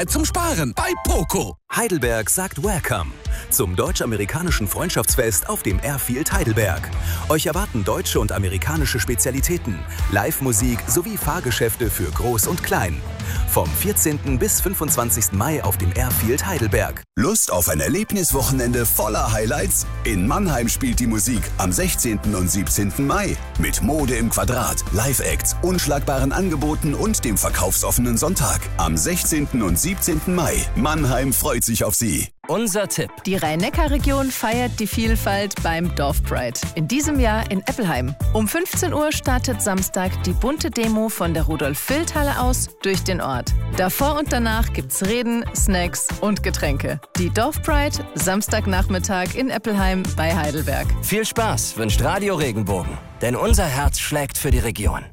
zum Sparen bei Poco. Heidelberg sagt Welcome zum deutsch-amerikanischen Freundschaftsfest auf dem Airfield Heidelberg. Euch erwarten deutsche und amerikanische Spezialitäten, Live-Musik sowie Fahrgeschäfte für Groß und Klein. Vom 14. bis 25. Mai auf dem Airfield Heidelberg. Lust auf ein Erlebniswochenende voller Highlights? In Mannheim spielt die Musik am 16. und 17. Mai. Mit Mode im Quadrat, Live-Acts, unschlagbaren Angeboten und dem verkaufsoffenen Sonntag. Am 16. und 17. Mai. Mannheim freut sich auf Sie. Unser Tipp. Die Rhein-Neckar-Region feiert die Vielfalt beim Dorfpride. In diesem Jahr in Eppelheim. Um 15 Uhr startet Samstag die bunte Demo von der Rudolf-Vildt-Halle aus durch den Ort. Davor und danach gibt's Reden, Snacks und Getränke. Die Dorfpride, Samstagnachmittag in Eppelheim bei Heidelberg. Viel Spaß wünscht Radio Regenbogen, denn unser Herz schlägt für die Region.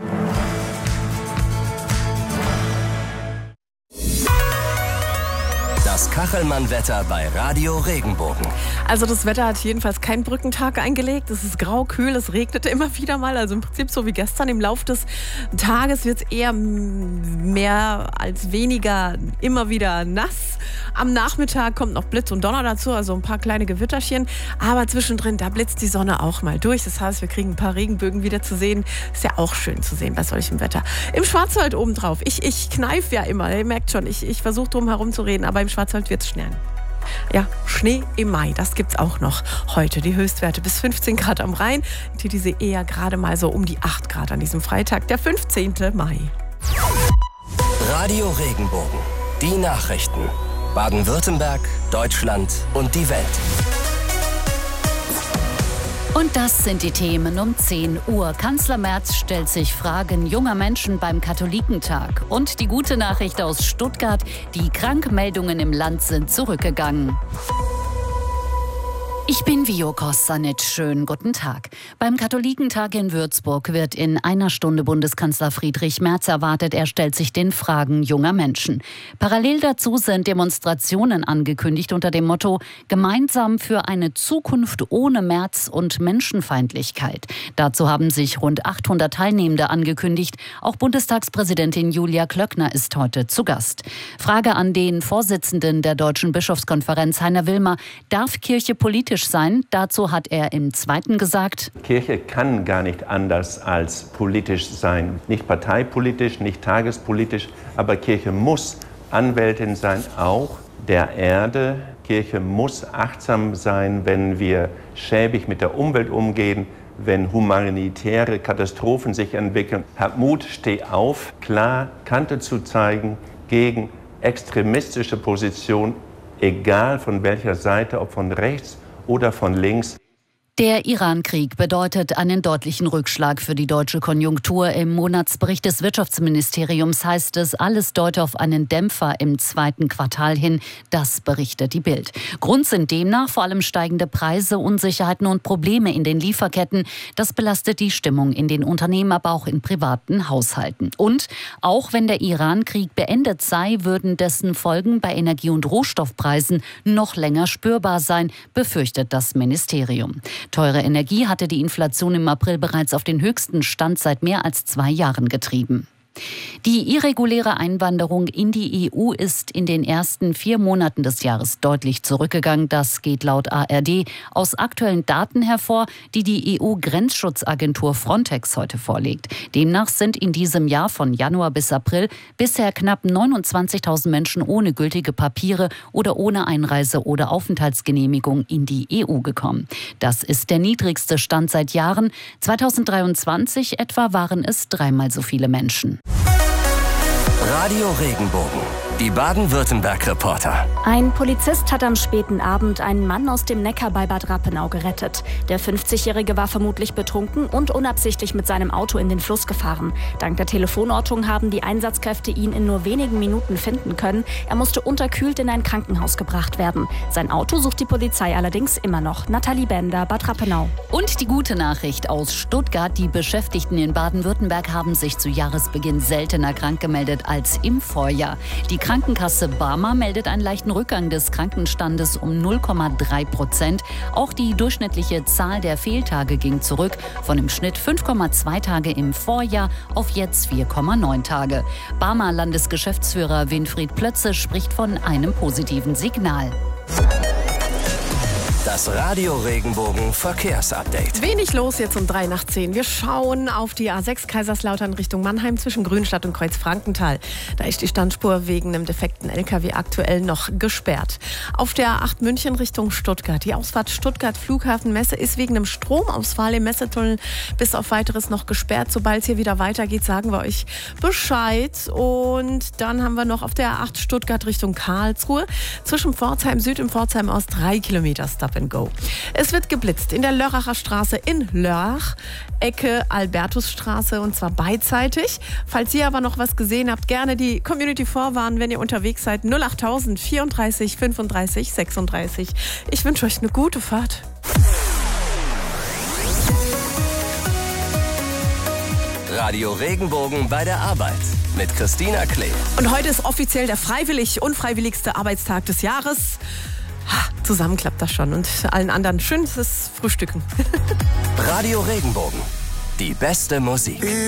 Das Kachelmann-Wetter bei Radio Regenbogen. Also das Wetter hat jedenfalls keinen Brückentag eingelegt. Es ist grau, kühl, es regnete immer wieder mal. Also im Prinzip so wie gestern. Im Laufe des Tages wird es eher mehr als weniger immer wieder nass. Am Nachmittag kommt noch Blitz und Donner dazu, also ein paar kleine Gewitterchen. Aber zwischendrin, da blitzt die Sonne auch mal durch. Das heißt, wir kriegen ein paar Regenbögen wieder zu sehen. Ist ja auch schön zu sehen bei solchem Wetter. Im Schwarzwald obendrauf. Ich kneife ja immer, ihr merkt schon. Ich versuche drum herum zu reden, aber im Schwarzwald wird es schnell. Ja, Schnee im Mai, das gibt's auch noch. Heute die Höchstwerte bis 15 Grad am Rhein. Diese eher gerade mal so um die 8 Grad an diesem Freitag, der 15. Mai. Radio Regenbogen. Die Nachrichten. Baden-Württemberg, Deutschland und die Welt. Und das sind die Themen um 10 Uhr. Kanzler Merz stellt sich Fragen junger Menschen beim Katholikentag. Und die gute Nachricht aus Stuttgart, die Krankmeldungen im Land sind zurückgegangen. Ich bin Vio Kostanic. Schönen guten Tag. Beim Katholikentag in Würzburg wird in einer Stunde Bundeskanzler Friedrich Merz erwartet. Er stellt sich den Fragen junger Menschen. Parallel dazu sind Demonstrationen angekündigt unter dem Motto Gemeinsam für eine Zukunft ohne Merz und Menschenfeindlichkeit. Dazu haben sich rund 800 Teilnehmende angekündigt. Auch Bundestagspräsidentin Julia Klöckner ist heute zu Gast. Frage an den Vorsitzenden der Deutschen Bischofskonferenz, Heiner Wilmer. Darf Kirche politisch sein? Dazu hat er im Zweiten gesagt: Kirche kann gar nicht anders als politisch sein. Nicht parteipolitisch, nicht tagespolitisch, aber Kirche muss Anwältin sein, auch der Erde. Kirche muss achtsam sein, wenn wir schäbig mit der Umwelt umgehen, wenn humanitäre Katastrophen sich entwickeln. Hab Mut, steh auf, klar Kante zu zeigen gegen extremistische Positionen, egal von welcher Seite, ob von rechts oder von links. Der Iran-Krieg bedeutet einen deutlichen Rückschlag für die deutsche Konjunktur. Im Monatsbericht des Wirtschaftsministeriums heißt es, alles deute auf einen Dämpfer im zweiten Quartal hin. Das berichtet die Bild. Grund sind demnach vor allem steigende Preise, Unsicherheiten und Probleme in den Lieferketten. Das belastet die Stimmung in den Unternehmen, aber auch in privaten Haushalten. Und auch wenn der Iran-Krieg beendet sei, würden dessen Folgen bei Energie- und Rohstoffpreisen noch länger spürbar sein, befürchtet das Ministerium. Teure Energie hatte die Inflation im April bereits auf den höchsten Stand seit mehr als 2 Jahren getrieben. Die irreguläre Einwanderung in die EU ist in den ersten 4 Monaten des Jahres deutlich zurückgegangen. Das geht laut ARD aus aktuellen Daten hervor, die die EU-Grenzschutzagentur Frontex heute vorlegt. Demnach sind in diesem Jahr von Januar bis April bisher knapp 29.000 Menschen ohne gültige Papiere oder ohne Einreise- oder Aufenthaltsgenehmigung in die EU gekommen. Das ist der niedrigste Stand seit Jahren. 2023 etwa waren es 3-mal so viele Menschen. Radio Regenbogen. Die Baden-Württemberg-Reporter. Ein Polizist hat am späten Abend einen Mann aus dem Neckar bei Bad Rappenau gerettet. Der 50-Jährige war vermutlich betrunken und unabsichtlich mit seinem Auto in den Fluss gefahren. Dank der Telefonortung haben die Einsatzkräfte ihn in nur wenigen Minuten finden können. Er musste unterkühlt in ein Krankenhaus gebracht werden. Sein Auto sucht die Polizei allerdings immer noch. Nathalie Bender, Bad Rappenau. Und die gute Nachricht aus Stuttgart. Die Beschäftigten in Baden-Württemberg haben sich zu Jahresbeginn seltener krank gemeldet als im Vorjahr. Die Die Krankenkasse Barmer meldet einen leichten Rückgang des Krankenstandes um 0,3%. Auch die durchschnittliche Zahl der Fehltage ging zurück, von im Schnitt 5,2 Tage im Vorjahr auf jetzt 4,9 Tage. Barmer Landesgeschäftsführer Winfried Plötze spricht von einem positiven Signal. Das Radio Regenbogen Verkehrsupdate. Wenig los jetzt um 9:03. Wir schauen auf die A6 Kaiserslautern Richtung Mannheim zwischen Grünstadt und Kreuzfrankenthal. Da ist die Standspur wegen einem defekten LKW aktuell noch gesperrt. Auf der A8 München Richtung Stuttgart. Die Ausfahrt Stuttgart Flughafenmesse ist wegen einem Stromausfall im Messetunnel bis auf Weiteres noch gesperrt. Sobald es hier wieder weitergeht, sagen wir euch Bescheid. Und dann haben wir noch auf der A8 Stuttgart Richtung Karlsruhe zwischen Pforzheim Süd und Pforzheim Ost 3 Kilometer Stop and Go. Es wird geblitzt in der Lörracher Straße in Lörrach, Ecke Albertusstraße, und zwar beidseitig. Falls ihr aber noch was gesehen habt, gerne die Community vorwarnen, wenn ihr unterwegs seid. 08000 34 35 36. Ich wünsche euch eine gute Fahrt. Radio Regenbogen bei der Arbeit mit Christina Klee. Und heute ist offiziell der unfreiwilligste Arbeitstag des Jahres. Zusammen klappt das schon. Und allen anderen schönes Frühstücken. Radio Regenbogen. Die beste Musik.